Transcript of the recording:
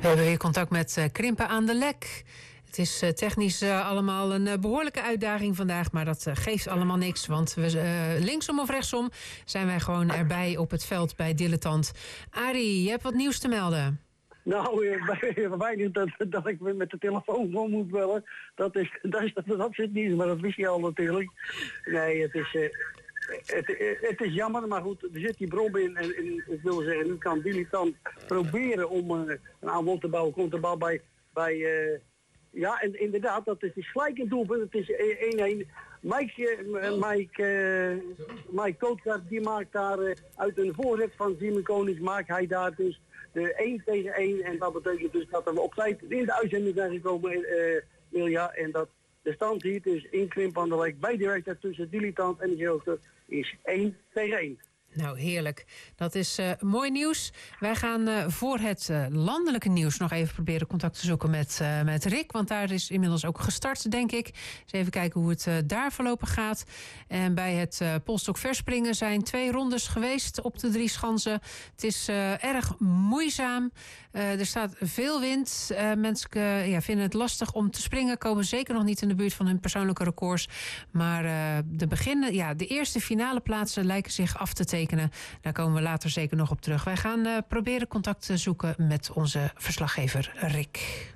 We hebben weer contact met Krimpen aan de Lek. Het is technisch allemaal een behoorlijke uitdaging vandaag, maar dat geeft allemaal niks. Want we, linksom of rechtsom zijn wij gewoon erbij op het veld bij Dilettant. Arie, je hebt wat nieuws te melden. Nou, weinig dat ik met de telefoon gewoon moet bellen. Dat zit niet, maar dat wist je al natuurlijk. Nee, het is jammer, maar goed, er zit die brom in. En ik wil zeggen, nu kan Dilettant proberen om een aanval te bouwen. Komt de bal bij ja, en inderdaad, dat is gelijk een doelpunt. Het is 1-1. Mike Kootkaart, die maakt daar uit een voorzet van Simon Konings, maakt hij daar dus de 1-1. En dat betekent dus dat we op tijd in de uitzending zijn gekomen, Ilja. En dat de stand hier dus in Krimpen aan de Lek bij de wedstrijd tussen Dilettant en de Grote is 1-1. Nou, heerlijk. Dat is mooi nieuws. Wij gaan voor het landelijke nieuws nog even proberen contact te zoeken met Rick. Want daar is inmiddels ook gestart, denk ik. Dus even kijken hoe het daar voorlopig gaat. En bij het polstokverspringen zijn 2 rondes geweest op de 3 schansen. Het is erg moeizaam. Er staat veel wind. Mensen vinden het lastig om te springen. Komen zeker nog niet in de buurt van hun persoonlijke records. Maar de eerste finale plaatsen lijken zich af te tekenen. Daar komen we later zeker nog op terug. Wij gaan proberen contact te zoeken met onze verslaggever Rick.